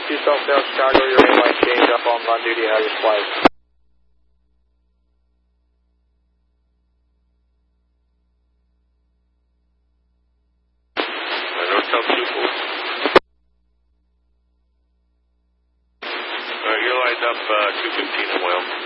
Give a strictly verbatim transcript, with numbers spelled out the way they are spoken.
two South South Chicago, your airline change up on, on duty, how your flight? Uh, North South two four. Alright, you're lined up uh, two fifteen and well.